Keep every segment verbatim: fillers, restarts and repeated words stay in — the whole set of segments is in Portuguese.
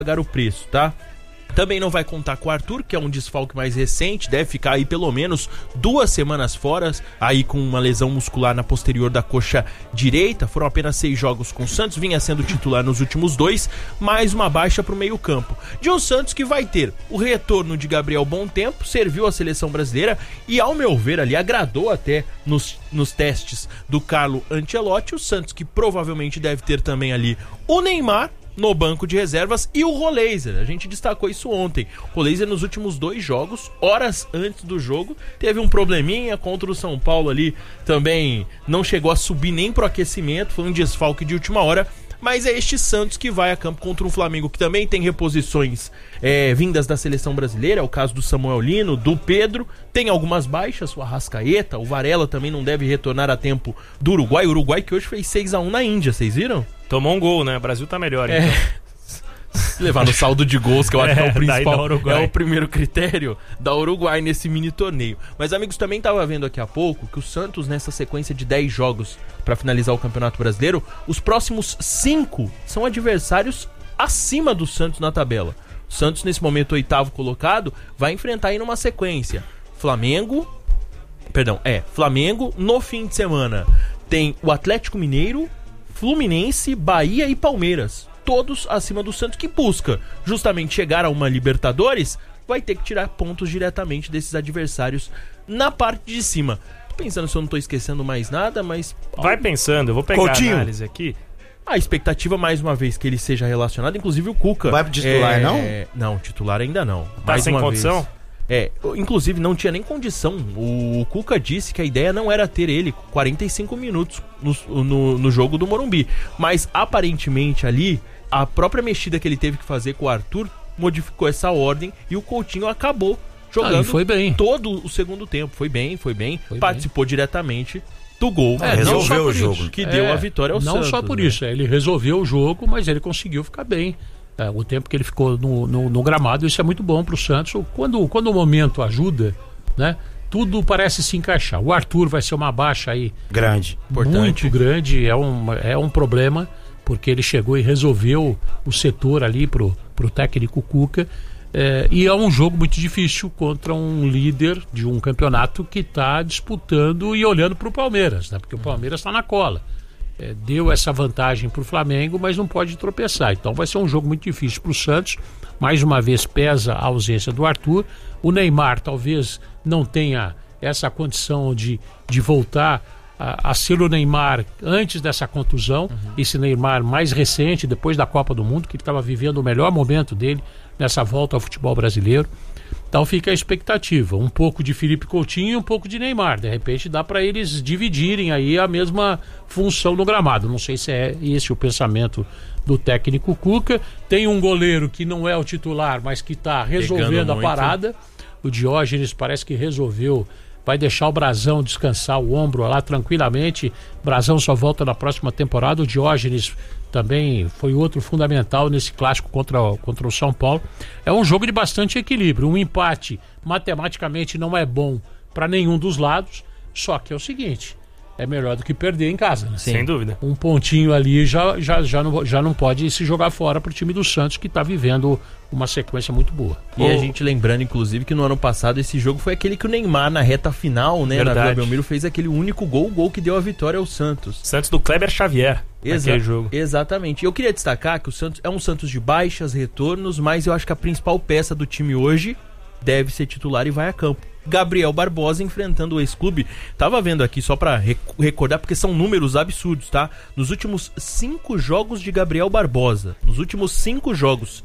pagar o preço, tá? Também não vai contar com o Arthur, que é um desfalque mais recente, deve ficar aí pelo menos duas semanas fora, aí com uma lesão muscular na posterior da coxa direita. Foram apenas seis jogos com o Santos, vinha sendo titular nos últimos dois, mais uma baixa para o meio campo. De um Santos que vai ter o retorno de Gabriel Bom Tempo, serviu a seleção brasileira e, ao meu ver, ali agradou até nos, nos testes do Carlo Ancelotti. O Santos que provavelmente deve ter também ali o Neymar no banco de reservas e o Roleiser. A gente destacou isso ontem. O Roleiser nos últimos dois jogos, horas antes do jogo, teve um probleminha contra o São Paulo ali, também não chegou a subir nem pro aquecimento, foi um desfalque de última hora. Mas é este Santos que vai a campo contra um Flamengo que também tem reposições é, vindas da seleção brasileira, é o caso do Samuel Lino, do Pedro, tem algumas baixas, o Arrascaeta, o Varela também não deve retornar a tempo do Uruguai, o Uruguai que hoje fez seis a um na Índia, vocês viram? Tomou um gol, né? O Brasil tá melhor, então. É. Levar no saldo de gols, que eu acho é, que é o principal, Uruguai. É o primeiro critério da Uruguai nesse mini torneio. Mas, amigos, também estava vendo aqui há pouco que o Santos, nessa sequência de dez jogos para finalizar o Campeonato Brasileiro, os próximos cinco são adversários acima do Santos na tabela. O Santos, nesse momento, oitavo colocado, vai enfrentar aí numa sequência Flamengo, perdão, é, Flamengo, no fim de semana tem o Atlético Mineiro, Fluminense, Bahia e Palmeiras. Todos acima do Santos, que busca justamente chegar a uma Libertadores, vai ter que tirar pontos diretamente desses adversários na parte de cima. Tô pensando se eu não tô esquecendo mais nada, mas... Vai pensando, eu vou pegar Coutinho. a análise aqui. A expectativa, mais uma vez, que ele seja relacionado, inclusive o Cuca. Vai pro titular, é... não? Não, titular ainda não. Tá mais sem uma condição? Vez. É, inclusive não tinha nem condição. O Cuca disse que a ideia não era ter ele quarenta e cinco minutos no, no, no jogo do Morumbi. Mas aparentemente ali, a própria mexida que ele teve que fazer com o Arthur modificou essa ordem e o Coutinho acabou jogando ah, foi bem. todo o segundo tempo. Foi bem, foi bem. Foi participou bem. diretamente do gol. É, resolveu o jogo. Que deu é, a vitória ao não Santos. Não só por né? isso, ele resolveu o jogo, mas ele conseguiu ficar bem. É, o tempo que ele ficou no, no, no gramado, isso é muito bom para o Santos. Quando, quando o momento ajuda, né, tudo parece se encaixar. O Arthur vai ser uma baixa aí grande, muito importante. grande, é um, é um problema, porque ele chegou e resolveu o setor ali pro, pro técnico Cuca. É, e é um jogo muito difícil contra um líder de um campeonato que está disputando e olhando para o Palmeiras, né, porque o Palmeiras está na cola. É, deu essa vantagem para o Flamengo, mas não pode tropeçar. Então vai ser um jogo muito difícil para o Santos. Mais uma vez pesa a ausência do Arthur. O Neymar talvez não tenha essa condição de, de voltar a, a ser o Neymar antes dessa contusão. Uhum. Esse Neymar mais recente, depois da Copa do Mundo, que ele estava vivendo o melhor momento dele nessa volta ao futebol brasileiro. Então fica a expectativa, um pouco de Felipe Coutinho e um pouco de Neymar. De repente dá para eles dividirem aí a mesma função no gramado. Não sei se é esse o pensamento do técnico Cuca. Tem um goleiro que não é o titular, mas que está resolvendo a parada. O Diógenes parece que resolveu, vai deixar o Brazão descansar o ombro lá tranquilamente. Brazão só volta na próxima temporada. O Diógenes também foi outro fundamental nesse clássico contra, contra o São Paulo. É um jogo de bastante equilíbrio. Um empate matematicamente não é bom para nenhum dos lados, só que é o seguinte, é melhor do que perder em casa, né? Sem dúvida. Um pontinho ali já, já, já, não, já não pode se jogar fora pro time do Santos, que está vivendo uma sequência muito boa. E oh. a gente lembrando, inclusive, que no ano passado esse jogo foi aquele que o Neymar, na reta final, né, Verdade. na Vila Belmiro, fez aquele único gol, o gol que deu a vitória ao Santos. Santos do Kleber Xavier. Exa- jogo. Exatamente. Eu queria destacar que o Santos é um Santos de baixas, retornos, mas eu acho que a principal peça do time hoje deve ser titular e vai a campo. Gabriel Barbosa enfrentando o ex-clube. Tava vendo aqui só pra rec- recordar, porque são números absurdos, tá? Nos últimos cinco jogos de Gabriel Barbosa, nos últimos cinco jogos,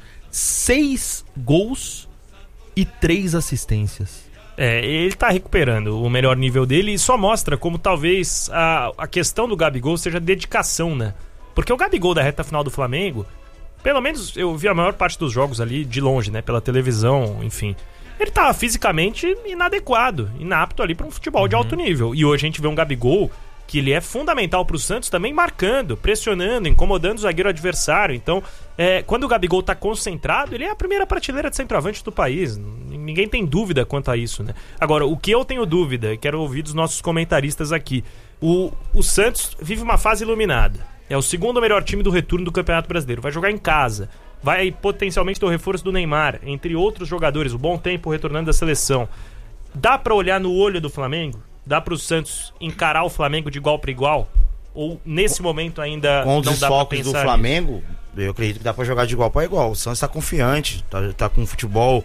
seis gols e três assistências. É, ele tá recuperando o melhor nível dele e só mostra como talvez a, a questão do Gabigol seja dedicação, né? Porque o Gabigol da reta final do Flamengo, pelo menos eu vi a maior parte dos jogos ali de longe, né? Pela televisão, enfim. Ele tava fisicamente inadequado, inapto ali para um futebol uhum. de alto nível. E hoje a gente vê um Gabigol que ele é fundamental pro Santos também marcando, pressionando, incomodando o zagueiro adversário. Então, é, quando o Gabigol tá concentrado, ele é a primeira prateleira de centroavante do país. Ninguém tem dúvida quanto a isso, né? Agora, o que eu tenho dúvida, e quero ouvir dos nossos comentaristas aqui, o, o Santos vive uma fase iluminada. É o segundo melhor time do retorno do Campeonato Brasileiro. Vai jogar em casa. vai potencialmente ter o reforço do Neymar, entre outros jogadores, o Bom Tempo retornando da seleção. Dá pra olhar no olho do Flamengo? Dá pro Santos encarar o Flamengo de igual para igual? Ou nesse momento ainda com não os dá pra desfalques pensar do Flamengo, nisso? Eu acredito que dá pra jogar de igual para igual. O Santos tá confiante, tá, tá com um futebol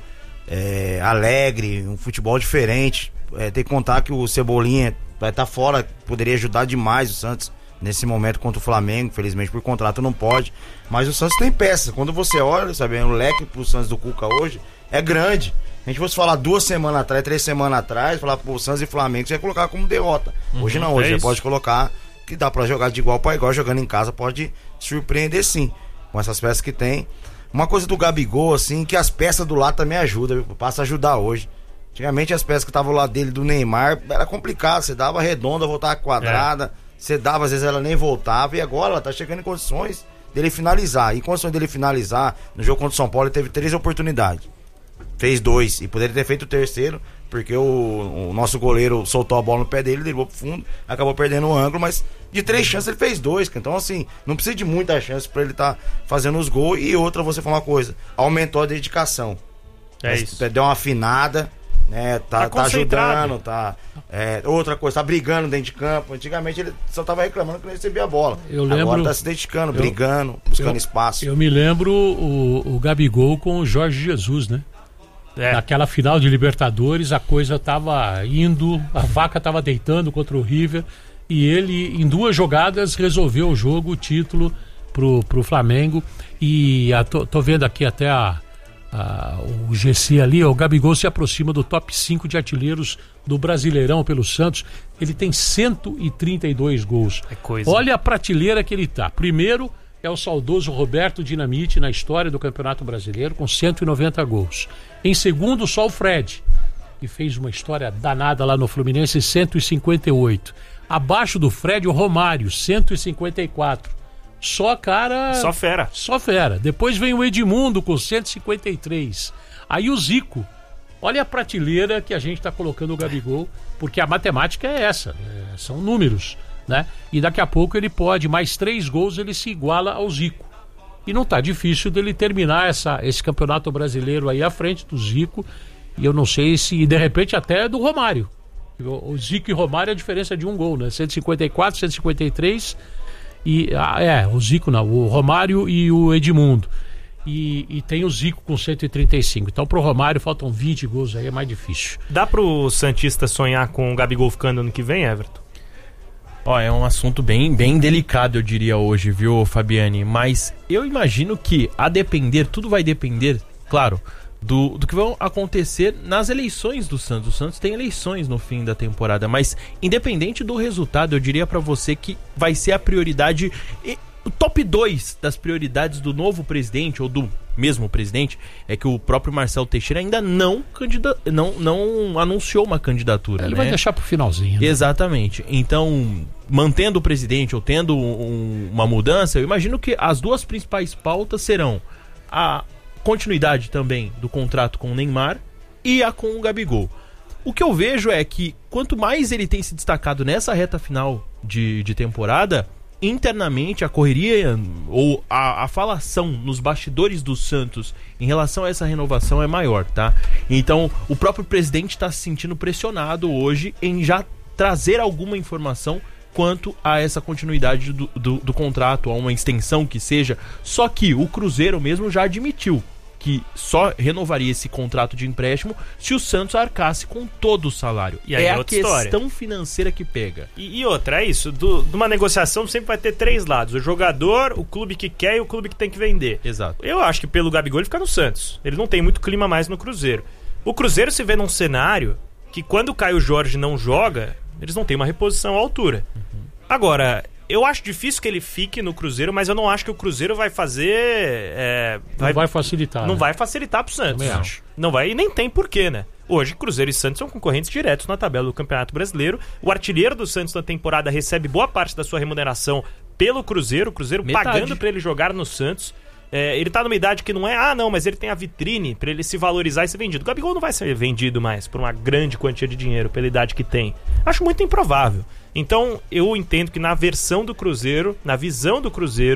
é, alegre, um futebol diferente. É, tem que contar que o Cebolinha vai estar tá fora, poderia ajudar demais o Santos nesse momento contra o Flamengo. Infelizmente por contrato não pode, mas o Santos tem peças. Quando você olha, sabe, o leque pro Santos do Cuca hoje é grande. A gente fosse falar duas semanas atrás, três semanas atrás, falar pro Santos e Flamengo, você ia colocar como derrota. Uhum, hoje não, hoje é você pode colocar que dá pra jogar de igual para igual, jogando em casa pode surpreender sim, com essas peças que tem. Uma coisa do Gabigol, assim, que as peças do lado também ajudam, passa a ajudar hoje. Antigamente as peças que estavam lá dele, do Neymar, era complicado, você dava redonda, voltava quadrada, é. Você dava, às vezes ela nem voltava, e agora ela tá chegando em condições dele finalizar. E em condições dele finalizar, no jogo contra o São Paulo ele teve três oportunidades. Fez dois, e poderia ter feito o terceiro, porque o, o nosso goleiro soltou a bola no pé dele, derrubou pro fundo, acabou perdendo o ângulo, mas de três chances ele fez dois, então assim, não precisa de muita chance pra ele estar tá fazendo os gols. E outra, você falar uma coisa, aumentou a dedicação. É isso. Deu uma afinada, né, tá, tá, tá ajudando, tá, é, outra coisa, tá brigando dentro de campo. Antigamente ele só tava reclamando que não recebia a bola, eu lembro, agora tá se dedicando, eu, brigando, buscando eu, espaço. Eu me lembro o, o Gabigol com o Jorge Jesus, né? É. Naquela final de Libertadores a coisa tava indo, a vaca tava deitando contra o River, e ele em duas jogadas resolveu o jogo, o título pro, pro Flamengo. E a, tô, tô vendo aqui até a, a, o G C ali, ó, o Gabigol se aproxima do top cinco de artilheiros do Brasileirão pelo Santos. Ele tem cento e trinta e dois gols. É coisa. Olha a prateleira que ele tá. Primeiro é o saudoso Roberto Dinamite na história do Campeonato Brasileiro, com cento e noventa gols. Em segundo, só o Fred, que fez uma história danada lá no Fluminense, cento e cinquenta e oito. Abaixo do Fred, o Romário, cento e cinquenta e quatro. Só cara... Só fera. Só fera. Depois vem o Edmundo com cento e cinquenta e três. Aí o Zico. Olha a prateleira que a gente está colocando o Gabigol, porque a matemática é essa, é, são números, né? E daqui a pouco ele pode, mais três gols, ele se iguala ao Zico. E não tá difícil dele terminar essa, esse campeonato brasileiro aí à frente do Zico. E eu não sei se, de repente, até do Romário. O, o Zico e Romário é a diferença de um gol, né? cento e cinquenta e quatro, cento e cinquenta e três. E, ah, é, o Zico não, o Romário e o Edmundo. E, e tem o Zico com cento e trinta e cinco. Então pro Romário faltam vinte gols aí, é mais difícil. Dá pro Santista sonhar com o Gabigol ficando ano que vem, Everton? Ó, é um assunto bem, bem delicado, eu diria hoje, viu, Fabiane? Mas eu imagino que, a depender, tudo vai depender, claro, do, do que vai acontecer nas eleições do Santos. O Santos tem eleições no fim da temporada, mas independente do resultado, eu diria pra você que vai ser a prioridade, o top dois das prioridades do novo presidente, ou do mesmo presidente, é que o próprio Marcelo Teixeira ainda não, candida- não, não anunciou uma candidatura. Ele né? vai deixar pro finalzinho. Né? Exatamente. Então, mantendo o presidente ou tendo um, uma mudança, eu imagino que as duas principais pautas serão a continuidade também do contrato com o Neymar e a com o Gabigol. O que eu vejo é que quanto mais ele tem se destacado nessa reta final de, de temporada, internamente a correria ou a, a falação nos bastidores do Santos em relação a essa renovação é maior, tá? Então o próprio presidente está se sentindo pressionado hoje em já trazer alguma informação quanto a essa continuidade do, do, do contrato, a uma extensão que seja. Só que o Cruzeiro mesmo já admitiu que só renovaria esse contrato de empréstimo se o Santos arcasse com todo o salário. E aí é é a outra questão história. financeira que pega. E, e outra, é isso, do, de uma negociação sempre vai ter três lados: o jogador, o clube que quer e o clube que tem que vender. Exato. Eu acho que pelo Gabigol ele fica no Santos. Ele não tem muito clima mais no Cruzeiro. O Cruzeiro se vê num cenário que quando o Caio Jorge não joga, eles não têm uma reposição à altura. Uhum. Agora, eu acho difícil que ele fique no Cruzeiro, mas eu não acho que o Cruzeiro vai fazer... É, vai, não vai facilitar. Não né? vai facilitar pro Santos. Também acho. Não vai, e nem tem porquê, né? Hoje, Cruzeiro e Santos são concorrentes diretos na tabela do Campeonato Brasileiro. O artilheiro do Santos na temporada recebe boa parte da sua remuneração pelo Cruzeiro. O Cruzeiro Metade. pagando pra ele jogar no Santos. É, ele tá numa idade que não é... Ah, não, mas ele tem a vitrine pra ele se valorizar e ser vendido. O Gabigol não vai ser vendido mais por uma grande quantia de dinheiro pela idade que tem. Acho muito improvável. Então, eu entendo que na versão do Cruzeiro, na visão do Cruzeiro,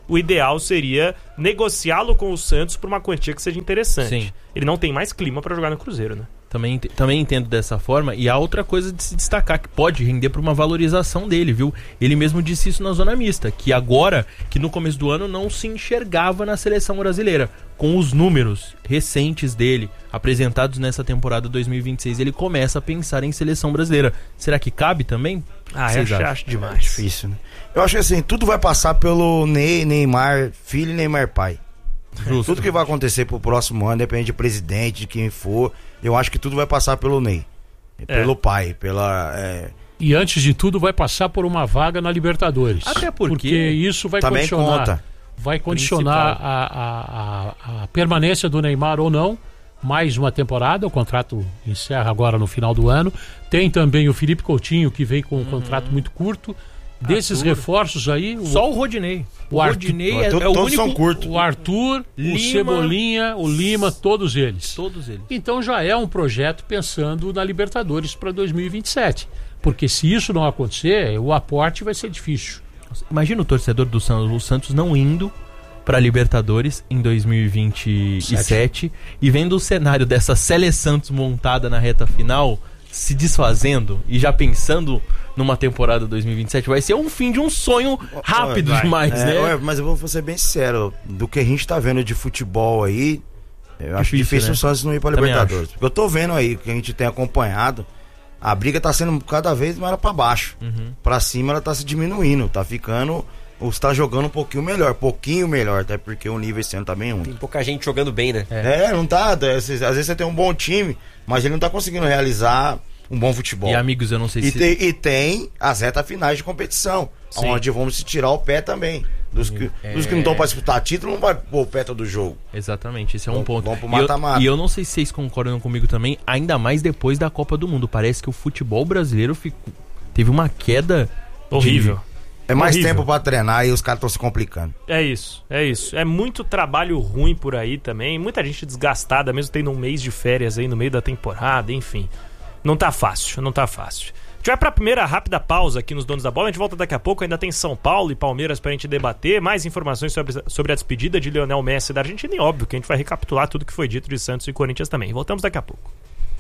o ideal seria negociá-lo com o Santos por uma quantia que seja interessante. Sim. Ele não tem mais clima para jogar no Cruzeiro, né? Também, também entendo dessa forma. E há outra coisa de se destacar, que pode render para uma valorização dele, viu? Ele mesmo disse isso na zona mista, que agora, que no começo do ano não se enxergava na seleção brasileira. Com os números recentes dele, apresentados nessa temporada dois mil e vinte e seis, ele começa a pensar em seleção brasileira. Será que cabe também? Ah, eu acho, acho demais. É difícil, né? Eu acho que assim, tudo vai passar pelo Ney, Neymar filho e Neymar pai. Justo. Tudo que vai acontecer pro próximo ano, depende de presidente, de quem for, eu acho que tudo vai passar pelo Ney. É. Pelo pai, pela... É... E antes de tudo vai passar por uma vaga na Libertadores. Até porque, porque isso vai também condicionar, conta. vai condicionar a, a, a, a permanência do Neymar ou não. Mais uma temporada, o contrato encerra agora no final do ano. Tem também o Felipe Coutinho, que vem com um uhum. contrato muito curto. Desses Arthur. reforços aí... O... Só o Rodinei. O, o Arthur, Rodinei o é, Arthur, é o todos único... são curtos. O Arthur, Lima, o Cebolinha, o Lima, todos eles. Todos eles. Então já é um projeto pensando na Libertadores para dois mil e vinte e sete. Porque se isso não acontecer, o aporte vai ser difícil. Imagina o torcedor do Santos, o Santos não indo para a Libertadores em dois mil e vinte e sete Sete. E vendo o cenário dessa Sele Santos montada na reta final se desfazendo e já pensando numa temporada dois mil e vinte e sete, vai ser um fim de um sonho rápido vai. demais, é, né? Ué, mas eu vou ser bem sincero, do que a gente tá vendo de futebol aí, eu acho difícil, difícil né? o Santos não ir pra Também Libertadores. acho. Porque eu tô vendo aí, que a gente tem acompanhado, a briga tá sendo cada vez mais pra baixo. Uhum. Pra cima ela tá se diminuindo, tá ficando... Ou está jogando um pouquinho melhor, pouquinho melhor, até porque o nível esse ano tá bem ruim. Tem pouca gente jogando bem, né? É, é não tá. Às vezes você tem um bom time, mas ele não tá conseguindo realizar um bom futebol. E amigos, eu não sei e se... Tem, e tem as retas finais de competição, Sim. onde vamos se tirar o pé também. Dos que, é... dos que não estão para disputar título, não vai pôr o pé todo jogo. Exatamente, esse é um Vamos, ponto. Vamos pro mata-mata. E eu, eu não sei se vocês concordam comigo também, ainda mais depois da Copa do Mundo. Parece que o futebol brasileiro ficou, teve uma queda horrível. De... É mais horrível. tempo pra treinar e os caras estão se complicando. É isso, é isso. É muito trabalho ruim por aí também. Muita gente desgastada, mesmo tendo um mês de férias aí no meio da temporada, enfim. Não tá fácil, não tá fácil. A gente vai pra primeira rápida pausa aqui nos Donos da Bola. A gente volta daqui a pouco. Ainda tem São Paulo e Palmeiras pra gente debater. Mais informações sobre, sobre a despedida de Lionel Messi da Argentina. E óbvio que a gente vai recapitular tudo que foi dito de Santos e Corinthians também. Voltamos daqui a pouco.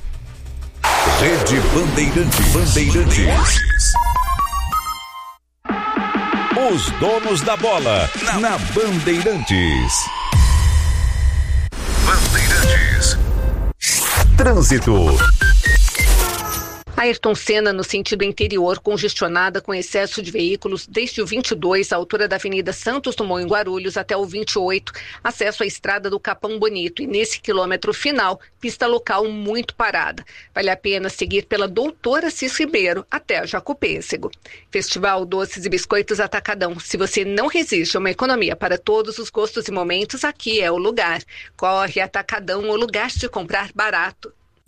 Rede Bandeirantes. Bandeirantes. Os Donos da Bola, na, na Bandeirantes. Bandeirantes. Trânsito. Ayrton Senna, no sentido interior, congestionada com excesso de veículos desde o vinte e dois, à altura da Avenida Santos Dumont, em Guarulhos, até o vinte e oito, acesso à estrada do Capão Bonito. E nesse quilômetro final, pista local muito parada. Vale a pena seguir pela Doutora Cis Ribeiro até a Jacopêssego. Festival Doces e Biscoitos Atacadão. Se você não resiste a uma economia para todos os gostos e momentos, aqui é o lugar. Corre Atacadão, o lugar de comprar barato.